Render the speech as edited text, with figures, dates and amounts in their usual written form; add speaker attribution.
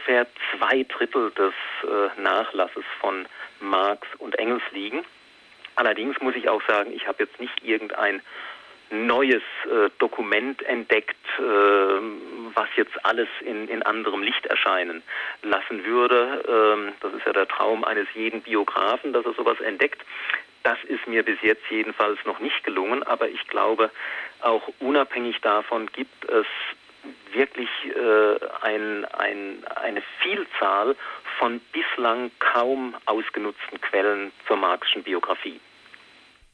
Speaker 1: ungefähr 2/3 des Nachlasses von Marx und Engels liegen. Allerdings muss ich auch sagen, ich habe jetzt nicht irgendein neues Dokument entdeckt, was jetzt alles in anderem Licht erscheinen lassen würde. Das ist ja der Traum eines jeden Biografen, dass er sowas entdeckt. Das ist mir bis jetzt jedenfalls noch nicht gelungen, aber ich glaube, auch unabhängig davon gibt es wirklich eine Vielzahl von bislang kaum ausgenutzten Quellen zur Marxischen Biografie.